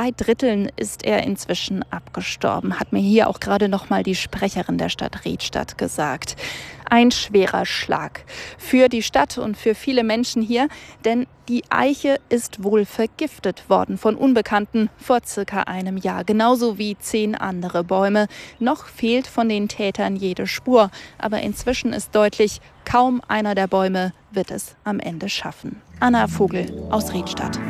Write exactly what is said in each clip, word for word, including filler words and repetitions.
zwei Dritteln ist er inzwischen abgestorben, hat mir hier auch gerade noch mal die Sprecherin der Stadt Riedstadt gesagt. Ein schwerer Schlag für die Stadt und für viele Menschen hier, denn die Eiche ist wohl vergiftet worden von Unbekannten vor circa einem Jahr, genauso wie zehn andere Bäume. Noch fehlt von den Tätern jede Spur, aber inzwischen ist deutlich, kaum einer der Bäume wird es am Ende schaffen. Anna Vogel aus Riedstadt.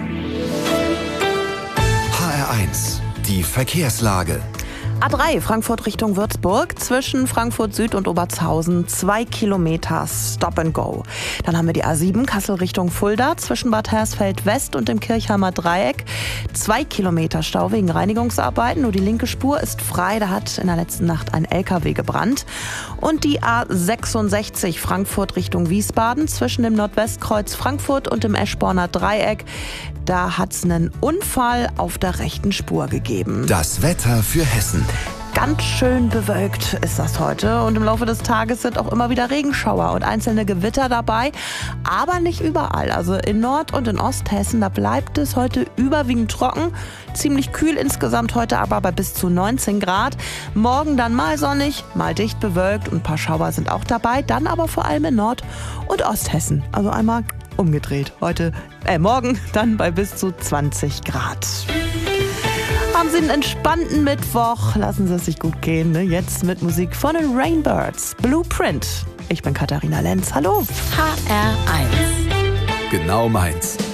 H R eins, die Verkehrslage. A drei Frankfurt Richtung Würzburg, zwischen Frankfurt Süd und Obertshausen, zwei Kilometer Stop and Go. Dann haben wir die A sieben Kassel Richtung Fulda, zwischen Bad Hersfeld West und dem Kirchheimer Dreieck, zwei Kilometer Stau wegen Reinigungsarbeiten. Nur die linke Spur ist frei, da hat in der letzten Nacht ein L K W gebrannt. Und die A sechsundsechzig Frankfurt Richtung Wiesbaden, zwischen dem Nordwestkreuz Frankfurt und dem Eschborner Dreieck. Da hat es einen Unfall auf der rechten Spur gegeben. Das Wetter für Hessen. Ganz schön bewölkt ist das heute und im Laufe des Tages sind auch immer wieder Regenschauer und einzelne Gewitter dabei, aber nicht überall. Also in Nord- und in Osthessen, da bleibt es heute überwiegend trocken, ziemlich kühl insgesamt heute, aber bei bis zu neunzehn Grad. Morgen dann mal sonnig, mal dicht bewölkt und ein paar Schauer sind auch dabei, dann aber vor allem in Nord- und Osthessen. Also einmal umgedreht. Heute, äh, morgen dann bei bis zu zwanzig Grad. Haben Sie einen entspannten Mittwoch. Lassen Sie es sich gut gehen. Ne? Jetzt mit Musik von den Rainbirds. Blueprint. Ich bin Katharina Lenz. Hallo. H R eins. Genau meins.